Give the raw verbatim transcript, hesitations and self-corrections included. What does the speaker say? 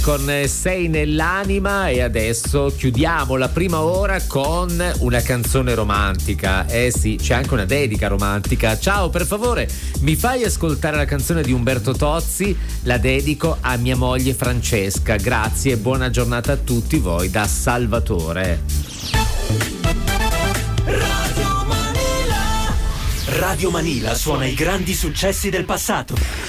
con Sei nell'anima, e adesso chiudiamo la prima ora con una canzone romantica. Eh sì, c'è anche una dedica romantica. Ciao, per favore mi fai ascoltare la canzone di Umberto Tozzi, la dedico a mia moglie Francesca. Grazie e buona giornata a tutti voi da Salvatore. Radio Manila suona i grandi successi del passato.